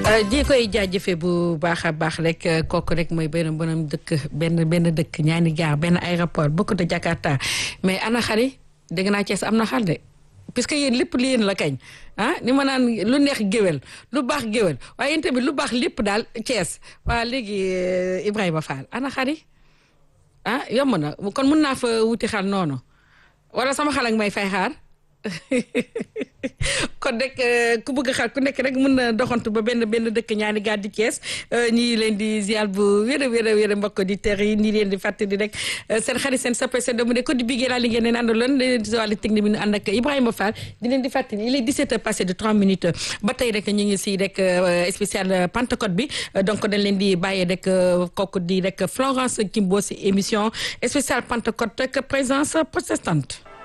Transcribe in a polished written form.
di koy jaajëfee bu baax a baax rek kooku rek mooy benn dëkk benn dëkk ñaani gaar benn aéroport bokkut a Jakarta mais ana xari dégg naa Thiès am na xar de puisque yéen lépp li yéen la kañ ni ma naan lu neex géwél lu baax géwél waaye yéen tamit lu baax lépp daal Thiès waa léegi Ibrahima Fall ana xari yomb na kon mun naa fa wuti xar noonu wala sama xal ak may fay xaar kon rek ku bëgg xar ku nekk rek mën na doxantu ba benn dëkk ñaani gaar di Thiès ñii leen di ziar bu wér a mbokk di ter yi ñii leen di fàttali rek seen xarit seen soppe seen doomu de ko di bigee laa li ngeen neen àndaloon leen di wàllu technique bi ñu ànd ak Ibrahima Fall di leen di fàttali il est 17h passé de 30 minutes ba tey rek ñu ngi si rek spécial Pentecôte bi donc dañ leen di bàyyee rek kooku di rek Florence Kimbo si émission spéciale Pentecôte ak présence protestante.